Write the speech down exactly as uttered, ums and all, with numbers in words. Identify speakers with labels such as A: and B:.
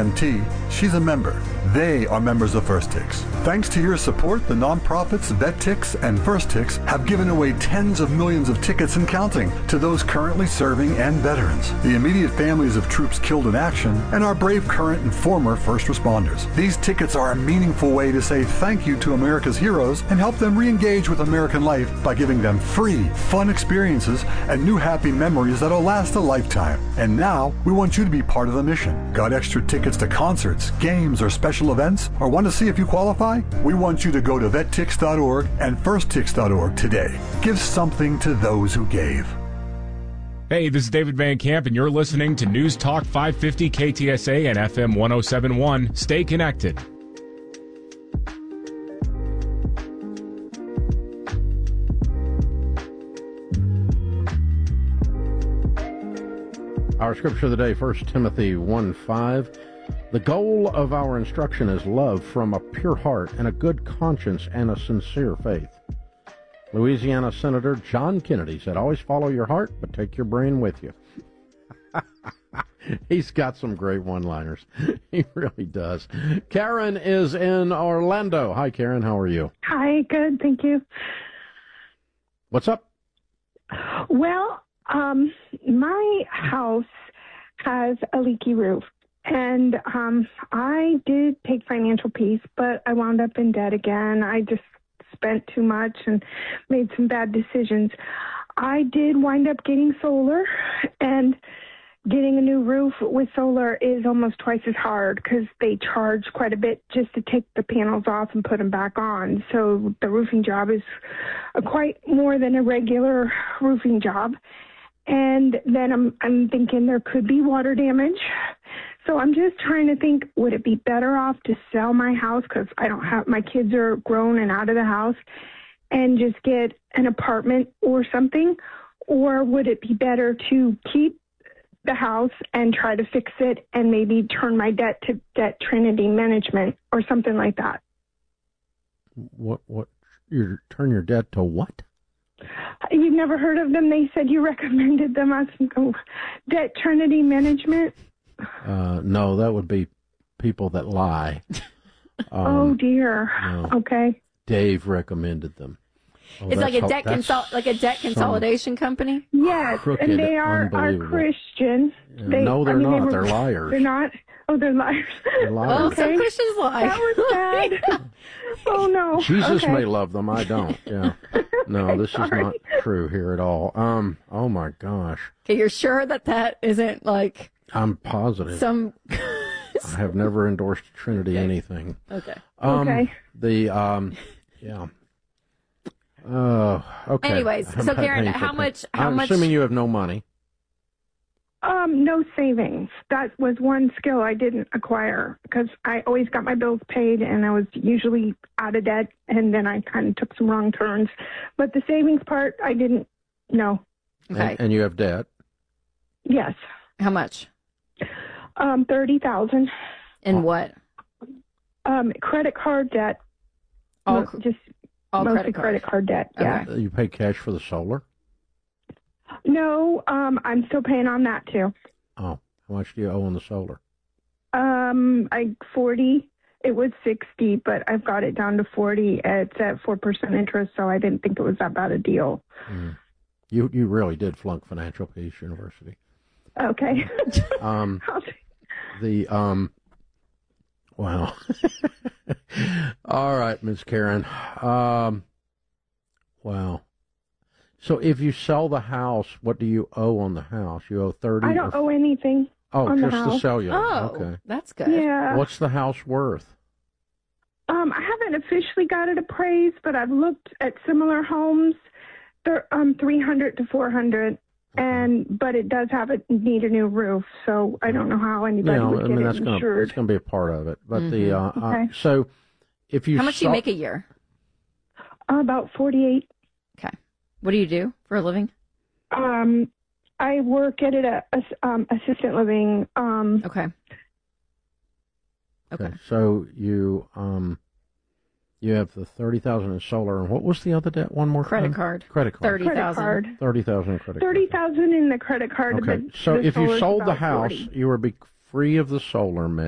A: M T, she's a member. They are members of First Ticks. Thanks to your support, the nonprofits VetTix and First Ticks have given away tens of millions of tickets and counting to those currently serving and veterans, the immediate families of troops killed in action, and our brave current and former first responders. These tickets are a meaningful way to say thank you to America's heroes and help them re-engage with American life by giving them free, fun experiences and new happy memories that'll last a lifetime. And now, we want you to be part of the mission. Got extra tickets to concerts, games, or special events? Or want to see if you qualify? We want you to go to vet tix dot org and first tix dot org today. Give something to those who gave.
B: Hey, this is David Van Camp, and you're listening to News Talk five fifty K T S A and F M one oh seven point one. Stay connected.
C: Our scripture of the day, First Timothy one five. The goal of our instruction is love from a pure heart and a good conscience and a sincere faith. Louisiana Senator John Kennedy said, always follow your heart, but take your brain with you. He's got some great one-liners. He really does. Karen is in Orlando. Hi, Karen. How are you?
D: Hi, good. Thank you.
C: What's up?
D: Well, um, my house has a leaky roof. And um, I did take financial peace, but I wound up in debt again. I just spent too much and made some bad decisions. I did wind up getting solar, and getting a new roof with solar is almost twice as hard because they charge quite a bit just to take the panels off and put them back on. So the roofing job is uh, quite more than a regular roofing job. And then I'm I'm thinking there could be water damage. So I'm just trying to think, would it be better off to sell my house because I don't have, my kids are grown and out of the house, and just get an apartment or something? Or would it be better to keep the house and try to fix it and maybe turn my debt to Debt Trinity Management or something like that?
C: What, what, you turn your debt to what?
D: You've never heard of them? They said you recommended them. I was going, Debt Trinity Management?
C: Uh, no, that would be people that lie. Um,
D: oh, dear.
C: No.
D: Okay.
C: Dave recommended them. Oh,
E: it's like a
C: how,
E: debt consol- like a debt consolidation company?
D: Yes,
C: crooked,
D: and they are, are Christian.
C: Yeah,
D: they,
C: no, they're
D: I mean,
C: not.
D: They were,
C: they're liars.
D: They're not? Oh, they're liars.
C: They're liars.
E: Well,
D: Okay.
E: some Christians lie.
D: That was bad. Oh, no.
C: Jesus
D: okay.
C: may love them. I don't. Yeah. No, this is not true here at all. Um. Oh, my gosh.
E: Okay, you're sure that that isn't like
C: I'm positive.
E: some...
C: I have never endorsed Trinity anything.
E: Okay.
C: Um,
D: Okay.
C: The, um, yeah. Oh, okay.
E: Anyways,
C: I'm
E: so
C: not
E: Karen,
C: paying
E: how
C: for
E: much-
C: things.
E: how
C: I'm
E: much-
C: assuming you have no money.
D: Um, no savings. That was one skill I didn't acquire because I always got my bills paid and I was usually out of debt, and then I kind of took some wrong turns. But the savings part, I didn't know.
E: Okay.
C: And, and you have debt.
D: Yes.
E: How much?
D: Um, thirty thousand.
E: And what?
D: Um, credit card debt.
E: All,
D: Mo- just
E: all
D: mostly
E: credit cards.
D: credit card debt. Yeah.
E: Okay.
C: You pay cash for the solar?
D: No, um, I'm still paying on that too.
C: Oh, how much do you owe on the solar?
D: Um, I forty. It was sixty, but I've got it down to forty. It's at four percent interest, so I didn't think it was that bad a deal.
C: Mm. You you really did flunk Financial Peace University.
D: Okay.
C: Um, the um, wow. All right, Miz Karen. Um, wow. So if you sell the house, what do you owe on the house? You owe thirty.
D: I don't
C: or...
D: owe anything.
C: Oh,
D: on
C: just
D: the house.
C: the cellular.
E: Oh,
C: Okay.
E: that's good.
D: Yeah.
C: What's the house worth?
D: Um, I haven't officially got it appraised, but I've looked at similar homes. They're um three hundred to four hundred,
C: Okay.
D: and but it does have a need a new roof, so I don't know how anybody
C: No,
D: would
C: I
D: get
C: mean
D: it
C: that's going to
D: insured.
C: it's going to be a part of it. But
E: Mhm.
C: the uh,
D: Okay.
C: uh, so if you
E: How much do you
C: saw-
E: make a year?
D: Uh, about forty-eight.
E: Okay. What do you do for a living?
D: Um, I work at a, a um, assistant living. Um,
E: Okay.
C: Okay.
E: Okay.
C: So you um you have the thirty thousand in solar, and what was the other debt? One more
E: Credit
C: time?
E: card.
C: Credit card.
E: Thirty
D: credit
E: thousand.
D: card.
C: Thirty thousand in credit
D: Thirty
C: card.
D: thousand in the credit card.
C: Okay.
D: but
C: So
D: the
C: if you
D: solar's
C: sold the
D: about
C: house,
D: forty.
C: you would be free of the solar mess.